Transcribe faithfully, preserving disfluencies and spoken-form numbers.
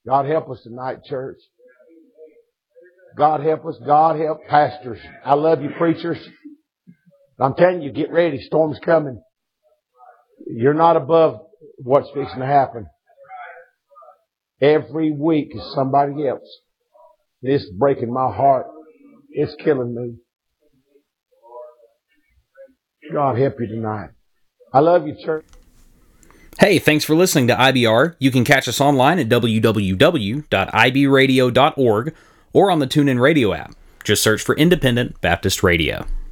God help us tonight, church. God help us. God help pastors. I love you, preachers. I'm telling you, get ready. Storm's coming. You're not above what's fixing to happen. Every week is somebody else. It's breaking my heart. It's killing me. God help you tonight. I love you, church. Hey, thanks for listening to I B R. You can catch us online at w w w dot i b radio dot org or on the TuneIn Radio app. Just search for Independent Baptist Radio.